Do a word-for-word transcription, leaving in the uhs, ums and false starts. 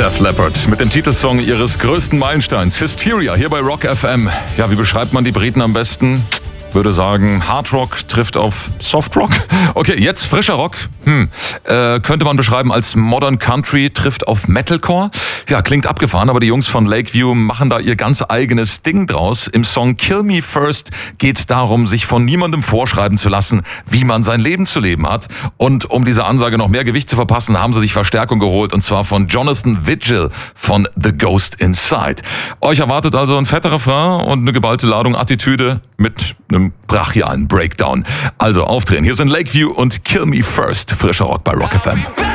Def Leppard mit dem Titelsong ihres größten Meilensteins, Hysteria, hier bei Rock F M. Ja, wie beschreibt man die Briten am besten? Würde sagen, Hard Rock trifft auf Soft Rock. Okay, jetzt frischer Rock. Hm. Äh, könnte man beschreiben als Modern Country trifft auf Metalcore. Ja, klingt abgefahren, aber die Jungs von Lakeview machen da ihr ganz eigenes Ding draus. Im Song Kill Me First geht's darum, sich von niemandem vorschreiben zu lassen, wie man sein Leben zu leben hat. Und um dieser Ansage noch mehr Gewicht zu verpassen, haben sie sich Verstärkung geholt. Und zwar von Jonathan Vigil von The Ghost Inside. Euch erwartet also ein fetter Refrain und eine geballte Ladung Attitüde mit einem brachialen Breakdown. Also aufdrehen. Hier sind Lakeview und Kill Me First. Frischer Rock bei Rock F M.